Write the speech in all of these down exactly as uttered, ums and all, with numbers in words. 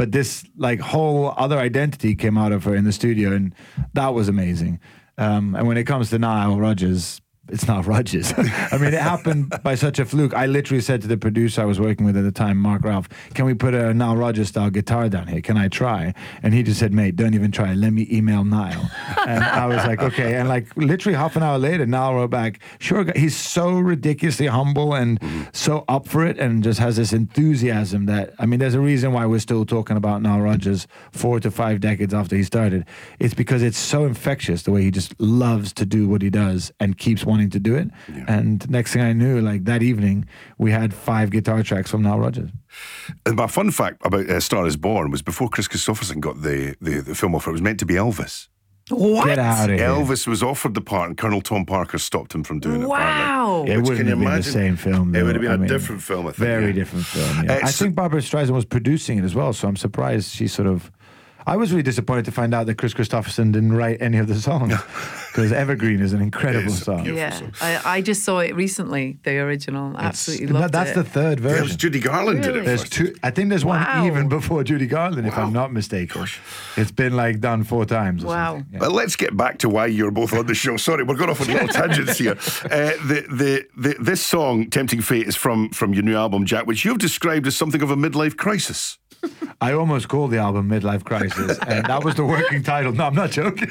but this like whole other identity came out of her in the studio, and that was amazing. Um, and when it comes to Nile Rodgers, it's Nile Rodgers. I mean, it happened by such a fluke. I literally said to the producer I was working with at the time, Mark Ralph, can we put a Nile Rodgers style guitar down here? Can I try? And he just said, mate, don't even try. Let me email Nile. And I was like, okay. And like literally half an hour later, Nile wrote back, sure. He's so ridiculously humble and mm-hmm. so up for it, and just has this enthusiasm that, I mean, there's a reason why we're still talking about Nile Rodgers four to five decades after he started. It's because it's so infectious, the way he just loves to do what he does and keeps wanting to do it. Yeah. And next thing I knew, like that evening, we had five guitar tracks from Nile Rodgers. And my fun fact about uh, Star Is Born was before Chris Christopherson got the, the, the film offer, it was meant to be Elvis. What? Get out of here. Elvis was offered the part, and Colonel Tom Parker stopped him from doing wow. it. Wow! It wouldn't have been the same film. Though. It would have been I a mean, different film, I think. Very yeah. different film. Yeah. Uh, I so, think Barbara Streisand was producing it as well, so I'm surprised she sort of. I was really disappointed to find out that Chris Christopherson didn't write any of the songs, because Evergreen is an incredible song. Yeah, song. I, I just saw it recently, the original. Absolutely it's, loved that's it. That's the third version. Yeah, Judy Garland really? did it There's first. two. I think there's wow. one even before Judy Garland, wow. if I'm not mistaken. Gosh. It's been like done four times. Or wow. Yeah. But let's get back to why you're both on the show. Sorry, we're going off on little tangents here. Uh, the, the, the, this song, Tempting Fate, is from, from your new album, Jack, which you've described as something of a midlife crisis. I almost called the album Midlife Crisis, and that was the working title. No, I'm not joking.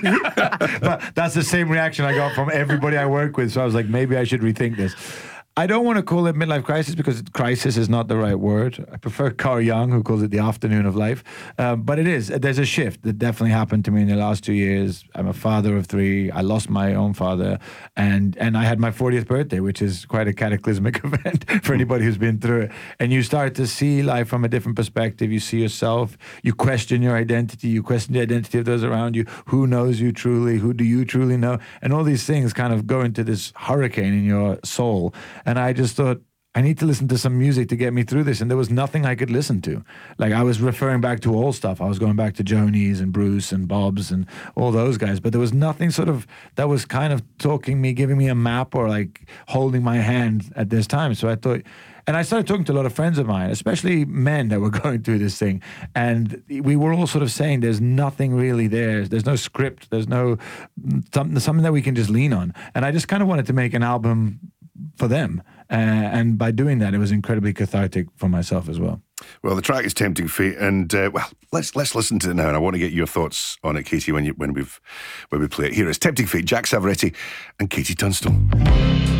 But that's the same reaction I got from everybody I work with, so I was like, maybe I should rethink this. I don't want to call it midlife crisis because crisis is not the right word. I prefer Carl Jung, who calls it the afternoon of life. Um, but it is. There's a shift that definitely happened to me in the last two years. I'm a father of three. I lost my own father. And and I had my fortieth birthday, which is quite a cataclysmic event for anybody who's been through it. And you start to see life from a different perspective. You see yourself. You question your identity. You question the identity of those around you. Who knows you truly? Who do you truly know? And all these things kind of go into this hurricane in your soul. And I just thought, I need to listen to some music to get me through this. And there was nothing I could listen to. Like, I was referring back to old stuff. I was going back to Joni's and Bruce and Bob's and all those guys. But there was nothing sort of that was kind of talking me, giving me a map or like holding my hand at this time. So I thought, and I started talking to a lot of friends of mine, especially men that were going through this thing. And we were all sort of saying there's nothing really there. There's no script. There's no something, something that we can just lean on. And I just kind of wanted to make an album for them. Uh, and by doing that, it was incredibly cathartic for myself as well. Well, the track is Tempting Fate, and uh, well, let's let's listen to it now. And I want to get your thoughts on it, Katie, when you when we've when we play it. Here is Tempting Fate, Jack Savoretti and Katie Tunstall.